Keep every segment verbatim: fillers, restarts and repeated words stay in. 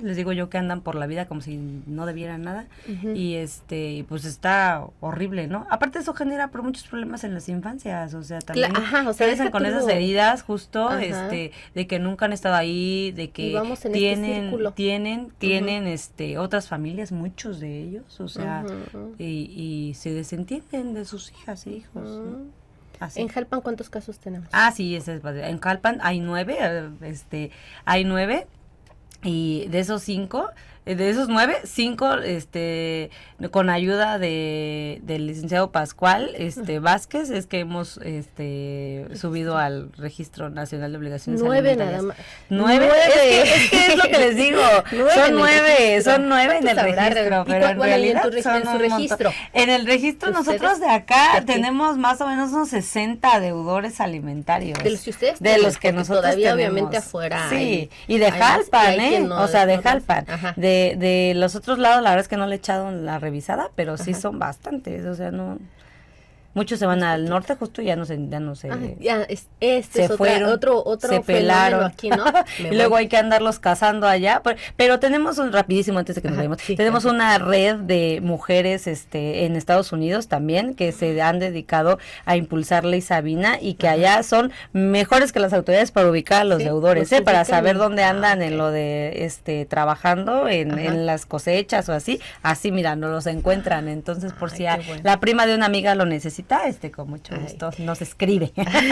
les digo yo que andan por la vida como si no debieran nada, uh-huh. y este, pues está horrible, ¿no? Aparte eso genera por muchos problemas en las infancias, o sea, también Cla- ajá, o sea, crecen con esas heridas justo, ajá. este, de que nunca han estado ahí, de que tienen, este tienen, tienen, uh-huh. este, otras familias, muchos de ellos, o sea, uh-huh. y, y se desentienden de sus hijas e hijos, uh-huh. ¿no? Así. ¿En Jalpan cuántos casos tenemos? Ah, sí, ese es, en Jalpan hay nueve, este, hay nueve, y de esos cinco, de esos nueve, cinco, este, con ayuda de del licenciado Pascual, este, Vázquez, es que hemos, este, subido al Registro Nacional de Obligaciones nueve Alimentarias. Nada más. Nueve, nueve. Es, que, es que es lo que les digo, nueve son nueve, son nueve en el registro, pero en realidad en tu, son en su registro. En el registro nosotros de acá tenemos más o menos unos sesenta deudores alimentarios. De los que ustedes de los que nosotros todavía tenemos. Obviamente afuera. Sí, hay, y de Jalpan, ¿eh? No, o sea, de no, Jalpan. De, de los otros lados, la verdad es que no le he echado la revisada, pero sí Ajá. son bastantes, o sea, no... Muchos se van al norte justo y ya no se, ya no se, ah, ya, es, este se es otra, fueron, otro, otro se pelaron aquí, ¿no? y luego hay que andarlos cazando allá, pero, pero tenemos un rapidísimo antes de que nos vayamos, sí, tenemos sí. una red de mujeres este en Estados Unidos también que se han dedicado a impulsar Ley Sabina y que Ajá. allá son mejores que las autoridades para ubicar a los sí, deudores, los eh, para saber dónde andan ah, okay. en lo de este trabajando en, en las cosechas o así, así mira, nos los encuentran, entonces por Ay, si a, bueno. la prima de una amiga lo necesita, este con mucho gusto Ay. nos escribe.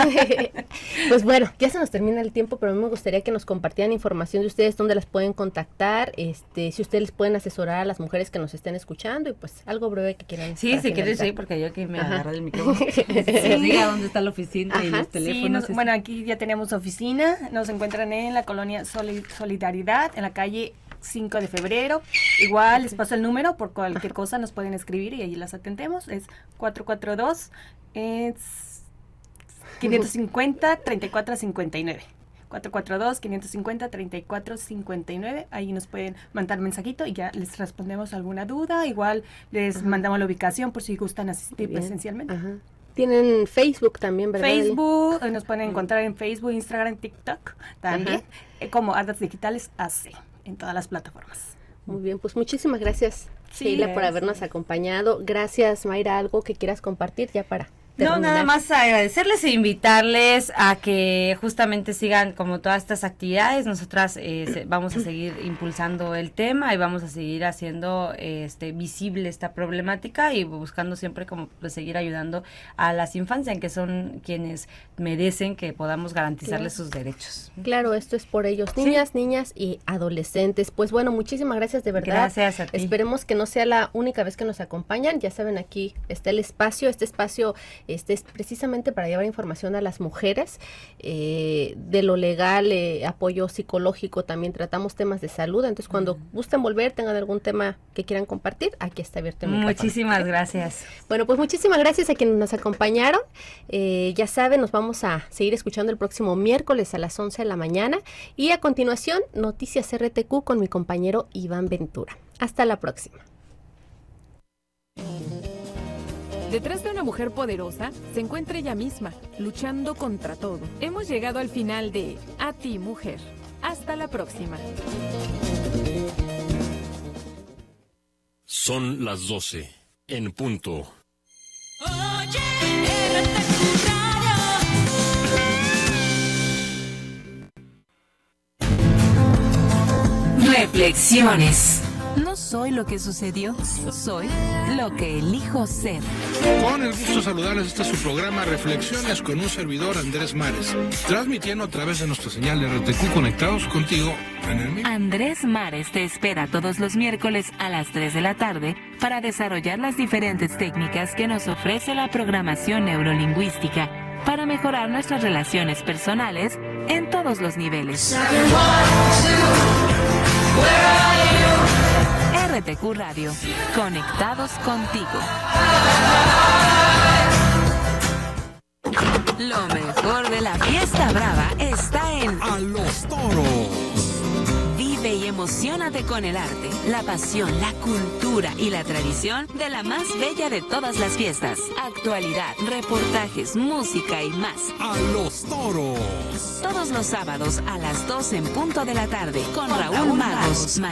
Pues bueno, ya se nos termina el tiempo, pero a mí me gustaría que nos compartieran información de ustedes, dónde las pueden contactar, este, si ustedes les pueden asesorar a las mujeres que nos estén escuchando y pues algo breve que quieran. Sí, si quieres, sí, porque yo aquí me agarré el micrófono. Sí. Diga dónde está la oficina Ajá. y los teléfonos. Sí, nos, bueno, aquí ya tenemos oficina, nos encuentran en la colonia Solid- Solidaridad, en la calle cinco de febrero. Igual les paso el número, por cualquier cosa nos pueden escribir y ahí las atendemos. Es cuatro cuatro dos, es quinientos cincuenta, treinta y cuatro cincuenta y nueve. cuatro cuatro dos, quinientos cincuenta, treinta y cuatro cincuenta y nueve. Ahí nos pueden mandar mensajito y ya les respondemos alguna duda. Igual les Ajá. mandamos la ubicación por si gustan asistir Bien. presencialmente. Ajá. Tienen Facebook también, ¿verdad? Facebook, nos pueden encontrar en Facebook, Instagram, TikTok también, Ajá. como Ardas Digitales A C. En todas las plataformas. Muy bien, pues muchísimas gracias, sí, Sheila, por habernos sí. acompañado. Gracias, Mayra, algo que quieras compartir ya para terminar. No, nada más agradecerles e invitarles a que justamente sigan como todas estas actividades. Nosotras eh, se, vamos a seguir impulsando el tema y vamos a seguir haciendo este visible esta problemática y buscando siempre como pues, seguir ayudando a las infancias, que son quienes merecen que podamos garantizarles claro. sus derechos. Claro, esto es por ellos, niñas, ¿Sí? niñas y adolescentes. Pues bueno, muchísimas gracias de verdad. Gracias a ti. Esperemos que no sea la única vez que nos acompañan. Ya saben, aquí está el espacio, este espacio Este es precisamente para llevar información a las mujeres eh, de lo legal, eh, apoyo psicológico, también tratamos temas de salud, entonces cuando uh-huh. gusten volver, tengan algún tema que quieran compartir, aquí está abierto el micrófono. Muchísimas gracias. Bueno, pues muchísimas gracias a quienes nos acompañaron, eh, ya saben, nos vamos a seguir escuchando el próximo miércoles a las once de la mañana y a continuación, Noticias R T Q con mi compañero Iván Ventura. Hasta la próxima. Detrás de una mujer poderosa se encuentra ella misma, luchando contra todo. Hemos llegado al final de A ti, mujer. Hasta la próxima. Son las doce, en punto. Oye, R T Q Radio. Reflexiones. No soy lo que sucedió, soy lo que elijo ser. Con el gusto de saludarles, este es su programa Reflexiones con un servidor, Andrés Mares, transmitiendo a través de nuestra señal de R T Q conectados contigo en el mismo. Andrés Mares te espera todos los miércoles a las tres de la tarde para desarrollar las diferentes técnicas que nos ofrece la programación neurolingüística para mejorar nuestras relaciones personales en todos los niveles. R T Q Radio, conectados contigo. Lo mejor de la fiesta brava está en A los Toros. Vive y emociónate con el arte, la pasión, la cultura y la tradición de la más bella de todas las fiestas. Actualidad, reportajes, música y más. A los Toros. Todos los sábados a las doce en punto de la tarde con Raúl Magos.